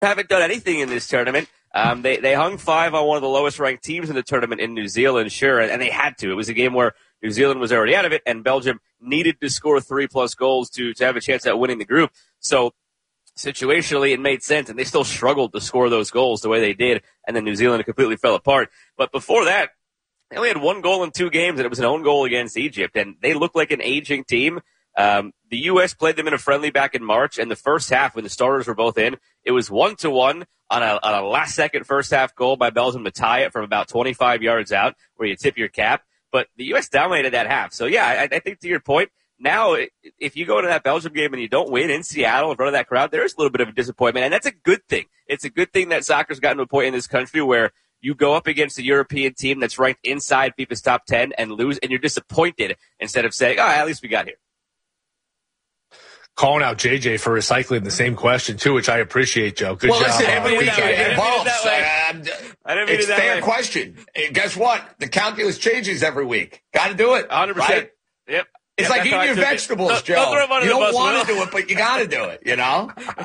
haven't done anything in this tournament. They hung 5 on one of the lowest ranked teams in the tournament in New Zealand, sure, and they had to. It was a game where New Zealand was already out of it, and Belgium needed to score 3+ goals to have a chance at winning the group. So situationally, it made sense, and they still struggled to score those goals the way they did, and then New Zealand completely fell apart. But before that, they only had 1 goal in 2 games, and it was an own goal against Egypt, and they looked like an aging team. The U.S. played them in a friendly back in March, and the first half, when the starters were both in, it was 1-1 on a last-second first-half goal by Belgium to tie it from about 25 yards out, where you tip your cap. But the U.S. dominated that half. So, yeah, I think to your point, now if you go into that Belgium game and you don't win in Seattle in front of that crowd, there's a little bit of a disappointment, and that's a good thing. It's a good thing that soccer's gotten to a point in this country where you go up against a European team that's ranked inside FIFA's top 10 and lose, and you're disappointed instead of saying, at least we got here. Calling out JJ for recycling the same question, too, which I appreciate, Joe. Good job. Listen, every week it evolves. It's a fair question. Guess what? The calculus changes every week. Got to do it. 100%. Right? Yep. It's like eating your vegetables, Joe. You don't want to do it, but you got to do it, you know?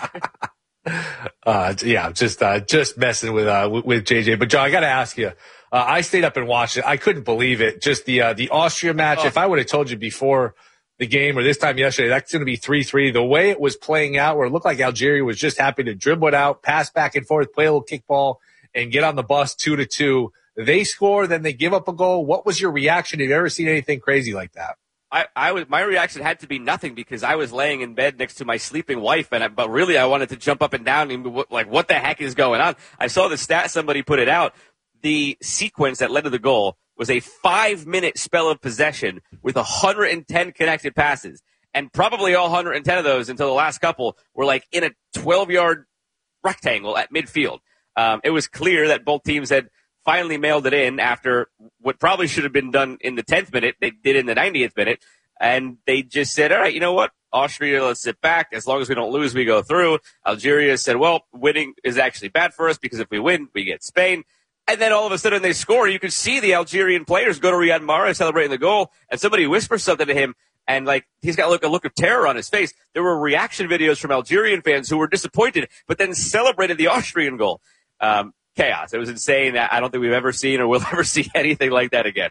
Just messing with JJ. But, Joe, I got to ask you. I stayed up and watched it. I couldn't believe it. Just the Austria match. If I would have told you before the game or this time yesterday, that's going to be 3-3. The way it was playing out, where it looked like Algeria was just happy to dribble it out, pass back and forth, play a little kickball, and get on the bus 2-2. They score, then they give up a goal. What was your reaction? Have you ever seen anything crazy like that? My reaction had to be nothing because I was laying in bed next to my sleeping wife, but really I wanted to jump up and down and what the heck is going on? I saw the stat, somebody put it out. The sequence that led to the goal was a 5-minute spell of possession with 110 connected passes. And probably all 110 of those until the last couple were like in a 12-yard rectangle at midfield. It was clear that both teams had finally mailed it in after what probably should have been done in the 10th minute. They did in the 90th minute. And they just said, all right, you know what? Austria, let's sit back. As long as we don't lose, we go through. Algeria said, well, winning is actually bad for us because if we win, we get Spain. And then all of a sudden they score. You could see the Algerian players go to Riyad Mahrez celebrating the goal, and somebody whispers something to him, and he's got a look of terror on his face. There were reaction videos from Algerian fans who were disappointed, but then celebrated the Austrian goal. Chaos. It was insane. I don't think we've ever seen or will ever see anything like that again.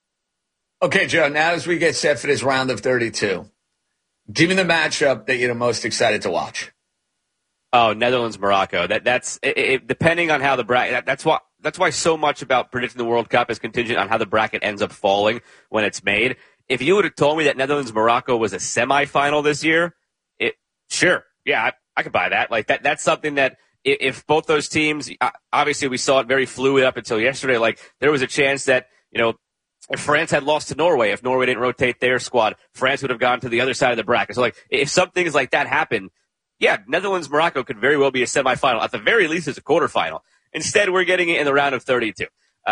Okay, Joe, now as we get set for this round of 32, give me the matchup that you're the most excited to watch. Oh, Netherlands-Morocco. That's depending on how the bracket. That's why so much about predicting the World Cup is contingent on how the bracket ends up falling when it's made. If you would have told me that Netherlands-Morocco was a semifinal this year, sure, yeah, I could buy that. That's something that if both those teams, obviously we saw it very fluid up until yesterday. There was a chance that if France had lost to Norway, if Norway didn't rotate their squad, France would have gone to the other side of the bracket. So if some things like that happen, yeah, Netherlands-Morocco could very well be a semifinal. At the very least, it's a quarterfinal. Instead, we're getting it in the round of 32.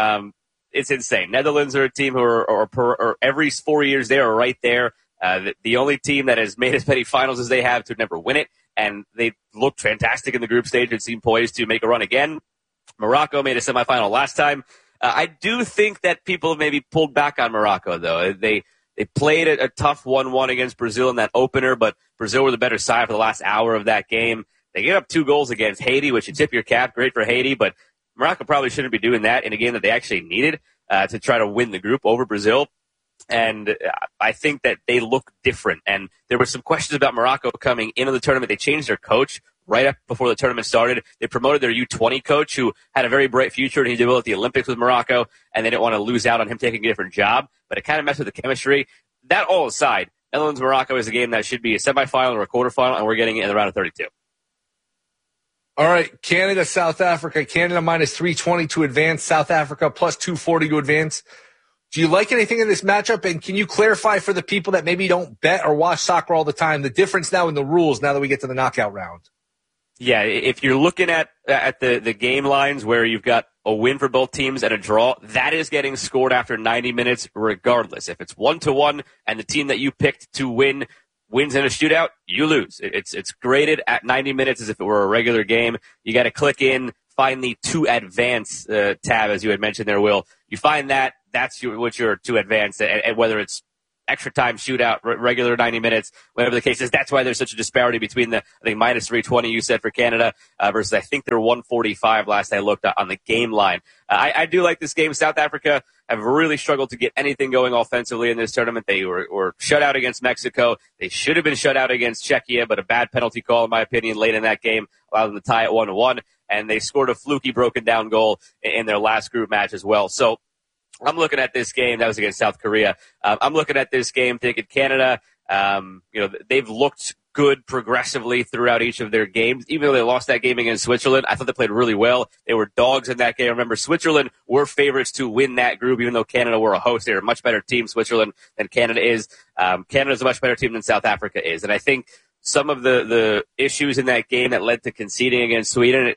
It's insane. Netherlands are a team who are every 4 years they are right there. The only team that has made as many finals as they have to never win it, and they looked fantastic in the group stage and seem poised to make a run again. Morocco made a semifinal last time. I do think that people have maybe pulled back on Morocco, though. They played a tough 1-1 against Brazil in that opener, but Brazil were the better side for the last hour of that game. They gave up 2 goals against Haiti, which you tip your cap. Great for Haiti, but Morocco probably shouldn't be doing that in a game that they actually needed to try to win the group over Brazil. And I think that they look different. And there were some questions about Morocco coming into the tournament. They changed their coach right up before the tournament started. They promoted their U20 coach who had a very bright future, and he did well at the Olympics with Morocco, and they didn't want to lose out on him taking a different job. But it kind of messed with the chemistry. That all aside, Netherlands-Morocco is a game that should be a semifinal or a quarterfinal, and we're getting it in the round of 32. All right, Canada, South Africa. Canada minus 320 to advance. South Africa plus 240 to advance. Do you like anything in this matchup? And can you clarify for the people that maybe don't bet or watch soccer all the time, the difference now in the rules now that we get to the knockout round? Yeah, if you're looking at the game lines where you've got a win for both teams and a draw, that is getting scored after 90 minutes regardless. If it's 1-1 and the team that you picked to win wins in a shootout, you lose. It's graded at 90 minutes as if it were a regular game. You got to click in, find the to advance tab, as you had mentioned there, Will. You find that, that's what you're to advance, and whether it's extra time shootout, regular 90 minutes, whatever the case is. That's why there's such a disparity between the, I think, minus 320 you said for Canada versus I think they're 145 last I looked on the game line. I do like this game. South Africa have really struggled to get anything going offensively in this tournament. They were shut out against Mexico. They should have been shut out against Czechia, but a bad penalty call, in my opinion, late in that game allowed them to tie at 1-1. And they scored a fluky broken down goal in their last group match as well. So I'm looking at this game. That was against South Korea. I'm looking at this game thinking Canada, they've looked good progressively throughout each of their games. Even though they lost that game against Switzerland, I thought they played really well. They were dogs in that game. Remember, Switzerland were favorites to win that group, even though Canada were a host. They're a much better team, Switzerland, than Canada is. Canada's a much better team than South Africa is. And I think some of the issues in that game that led to conceding against Switzerland,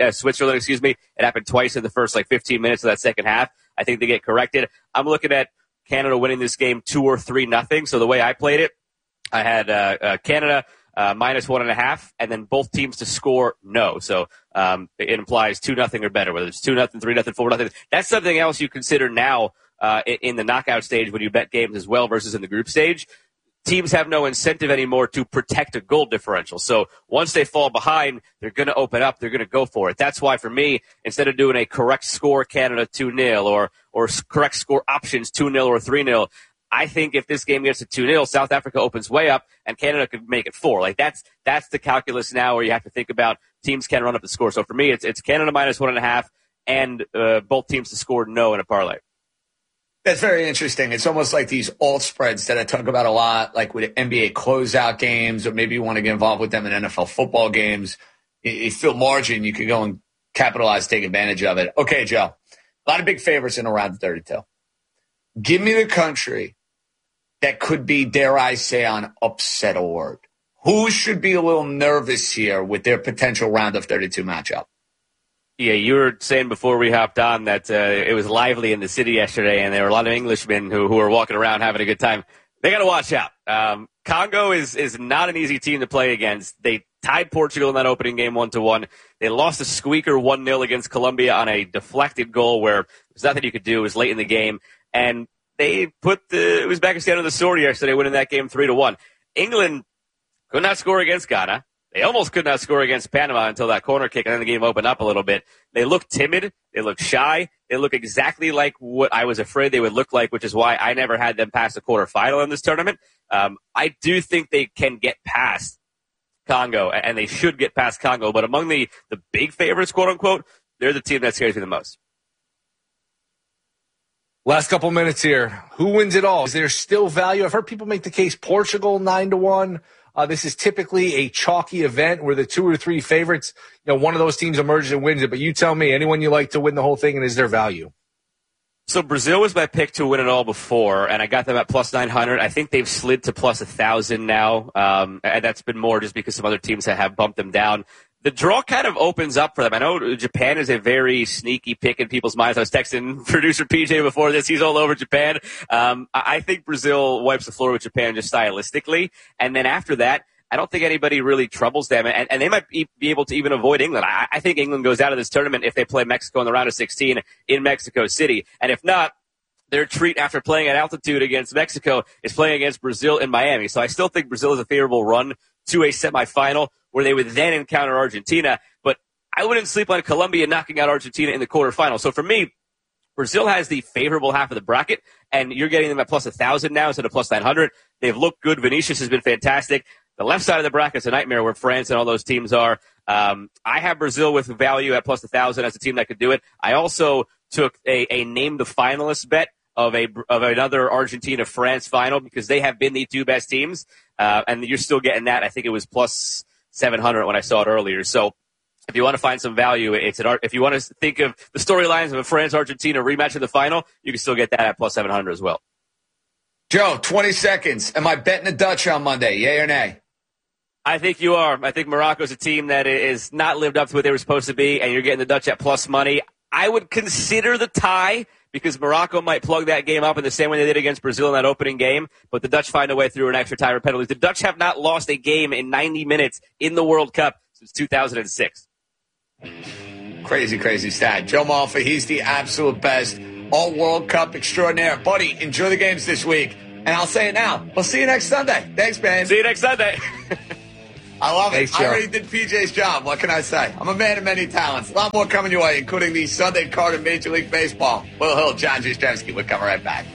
it happened twice in the first 15 minutes of that second half. I think they get corrected. I'm looking at Canada winning this game 2 or 3-0. So the way I played it, I had Canada minus 1.5, and then both teams to score no. So it implies 2-0 or better, whether it's 2-0, 3-0, 4-0. That's something else you consider now in the knockout stage when you bet games as well versus in the group stage. Teams have no incentive anymore to protect a goal differential. So once they fall behind, they're going to open up. They're going to go for it. That's why, for me, instead of doing a correct score Canada 2-0 or correct score options 2-0 or 3-0, I think if this game gets to 2-0, South Africa opens way up and Canada could make it 4. That's the calculus now where you have to think about teams can run up the score. So for me, it's Canada minus 1.5 and both teams to score no in a parlay. That's very interesting. It's almost like these alt spreads that I talk about a lot, like with NBA closeout games, or maybe you want to get involved with them in NFL football games. You feel margin, you can go and capitalize, take advantage of it. Okay, Joe, a lot of big favorites in around 32. Give me the country that could be, dare I say, on upset alert. Who should be a little nervous here with their potential round of 32 matchup? Yeah, you were saying before we hopped on that it was lively in the city yesterday, and there were a lot of Englishmen who were walking around having a good time. They got to watch out. Congo is not an easy team to play against. They tied Portugal in that opening game 1-1. They lost a squeaker 1-0 against Colombia on a deflected goal where there's nothing you could do. It was late in the game, and they put it was Uzbekistan on the sword yesterday, winning that game 3-1. England could not score against Ghana. They almost could not score against Panama until that corner kick, and then the game opened up a little bit. They look timid. They look shy. They look exactly like what I was afraid they would look like, which is why I never had them pass the quarterfinal in this tournament. I do think they can get past Congo, and they should get past Congo. But among the big favorites, quote-unquote, they're the team that scares me the most. Last couple minutes here. Who wins it all? Is there still value? I've heard people make the case Portugal 9-1. This is typically a chalky event where the 2 or 3 favorites, one of those teams emerges and wins it. But you tell me, anyone you like to win the whole thing, and is there value? So Brazil was my pick to win it all before, and I got them at plus 900. I think they've slid to plus 1,000 now, and that's been more just because some other teams have bumped them down. The draw kind of opens up for them. I know Japan is a very sneaky pick in people's minds. I was texting producer PJ before this. He's all over Japan. I think Brazil wipes the floor with Japan just stylistically. And then after that, I don't think anybody really troubles them. And they might be able to even avoid England. I think England goes out of this tournament if they play Mexico in the round of 16 in Mexico City. And if not, their treat after playing at altitude against Mexico is playing against Brazil in Miami. So I still think Brazil is a favorable run to a semifinal where they would then encounter Argentina. But I wouldn't sleep on Colombia knocking out Argentina in the quarterfinal. So for me, Brazil has the favorable half of the bracket, and you're getting them at plus 1,000 now instead of plus 900. They've looked good. Vinicius has been fantastic. The left side of the bracket is a nightmare where France and all those teams are. I have Brazil with value at plus 1,000 as a team that could do it. I also took a name the finalists bet of another Argentina-France final because they have been the 2 best teams, and you're still getting that. I think it was plus 700 when I saw it earlier. So if you want to find some value, if you want to think of the storylines of a France-Argentina rematch in the final, you can still get that at plus 700 as well. Joe, 20 seconds. Am I betting the Dutch on Monday, yay or nay? I think you are. I think Morocco's a team that is not lived up to what they were supposed to be, and you're getting the Dutch at plus money. I would consider the tie because Morocco might plug that game up in the same way they did against Brazil in that opening game, but the Dutch find a way through an extra time or penalties. The Dutch have not lost a game in 90 minutes in the World Cup since 2006. Crazy, crazy stat. Joe Malfa, he's the absolute best. All World Cup extraordinaire. Buddy, enjoy the games this week. And I'll say it now. We'll see you next Sunday. Thanks, man. See you next Sunday. I love it. Thanks, I already did PJ's job. What can I say? I'm a man of many talents. A lot more coming your way, including the Sunday card of Major League Baseball. Will Hill, John Jastrzemski. We'll come right back.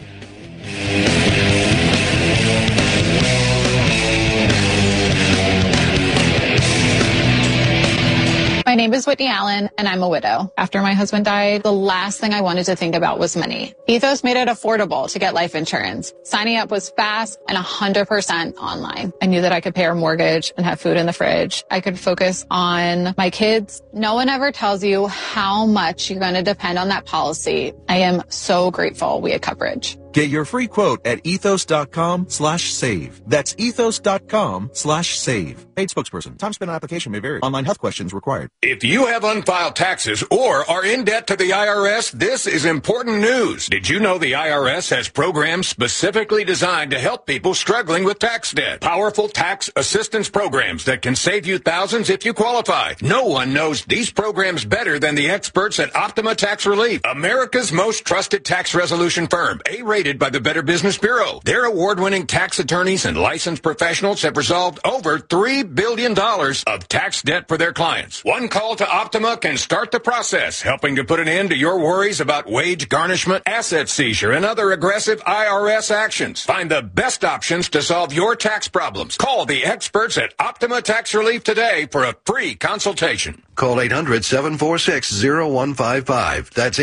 My name is Whitney Allen, and I'm a widow. After my husband died, the last thing I wanted to think about was money. Ethos made it affordable to get life insurance. Signing up was fast and 100% online. I knew that I could pay our mortgage and have food in the fridge. I could focus on my kids. No one ever tells you how much you're going to depend on that policy. I am so grateful we had coverage. Get your free quote at ethos.com/save. That's ethos.com/save. Paid spokesperson. Time spent on application may vary. Online health questions required. If you have unfiled taxes or are in debt to the IRS, this is important news. Did you know the IRS has programs specifically designed to help people struggling with tax debt? Powerful tax assistance programs that can save you thousands if you qualify. No one knows these programs better than the experts at Optima Tax Relief, America's most trusted tax resolution firm, A-rated by the Better Business Bureau. Their award-winning tax attorneys and licensed professionals have resolved over $3 billion of tax debt for their clients. One call to Optima can start the process, helping to put an end to your worries about wage garnishment, asset seizure, and other aggressive IRS actions. Find the best options to solve your tax problems. Call the experts at Optima Tax Relief today for a free consultation. Call 800-746-0155. That's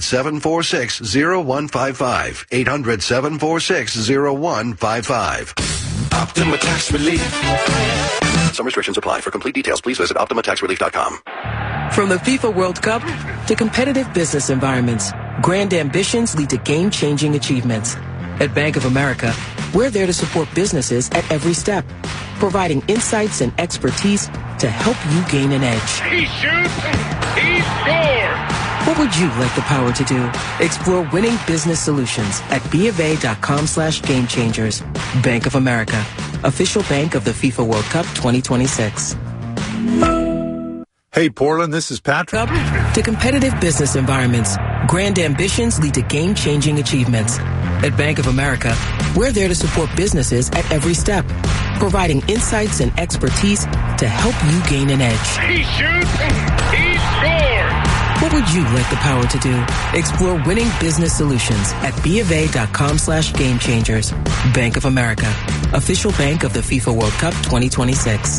800-746-0155. 800-746-0155. Optima Tax Relief. Some restrictions apply. For complete details, please visit OptimaTaxRelief.com. From the FIFA World Cup to competitive business environments, grand ambitions lead to game-changing achievements. At Bank of America, we're there to support businesses at every step, providing insights and expertise to help you gain an edge. He shoots. He scores. What would you like the power to do? Explore winning business solutions at BofA.com/gamechangers. Bank of America, official bank of the FIFA World Cup 2026. Hey, Portland, this is Patrick. To competitive business environments, grand ambitions lead to game-changing achievements. At Bank of America, we're there to support businesses at every step, providing insights and expertise to help you gain an edge. He shoots. He scores. What would you like the power to do? Explore winning business solutions at BofA.com/gamechangers. Bank of America, official bank of the FIFA World Cup 2026.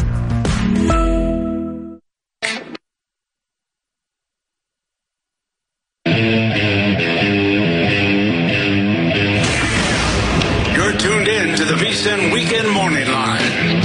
You're tuned in to the VSiN Weekend Morning Line.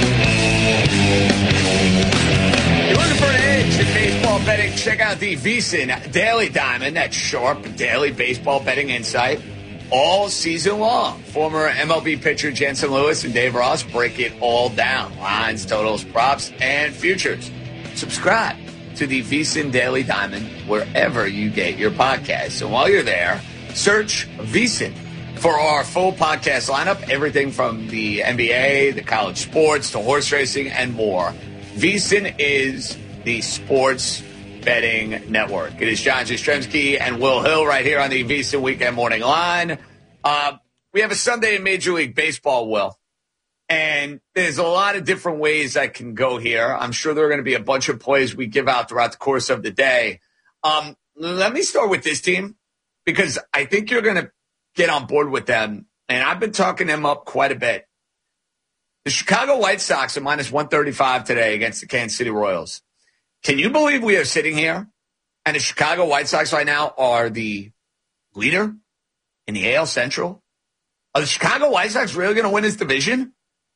You're looking for an edge in baseball betting? Check out the VSiN Daily Diamond. That's sharp daily baseball betting insight all season long. Former MLB pitcher Jensen Lewis and Dave Ross break it all down. Lines, totals, props, and futures. Subscribe to the VSiN Daily Diamond wherever you get your podcasts. And while you're there, search VSiN for our full podcast lineup, everything from the NBA, the college sports, to horse racing, and more. VSiN is the sports betting network. It is John Jastrzemski and Will Hill right here on the VSiN Weekend Morning Line. We have a Sunday in Major League Baseball, Will, and there's a lot of different ways I can go here. I'm sure there are going to be a bunch of plays we give out throughout the course of the day. Let me start with this team because I think you're going to get on board with them, and I've been talking them up quite a bit. The Chicago White Sox are minus 135 today against the Kansas City Royals. Can you believe we are sitting here and the Chicago White Sox right now are the leader in the AL Central? Are the Chicago White Sox really going to win this division?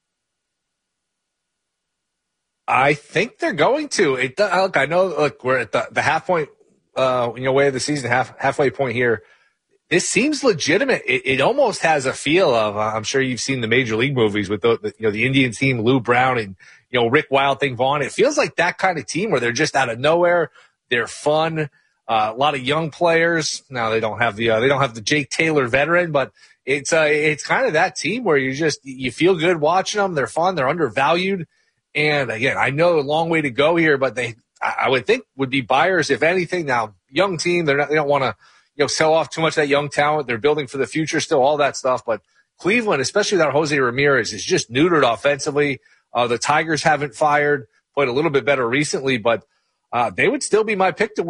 I think they're going to. Look, I know. Look, we're at the half point, way of the season, halfway point here. This seems legitimate. It almost has a feel of. I'm sure you've seen the Major League movies with the Indian team, Lou Brown and Rick Wild Thing Vaughn. It feels like that kind of team where they're just out of nowhere. They're fun. A lot of young players. Now they don't have the Jake Taylor veteran, but it's kind of that team where you feel good watching them. They're fun. They're undervalued. And again, I know a long way to go here, but I would think would be buyers if anything. Now, young team, they don't want to sell off too much of that young talent. They're building for the future still, all that stuff. But Cleveland, especially without Jose Ramirez, is just neutered offensively. The Tigers haven't fired, played a little bit better recently, but they would still be my pick to win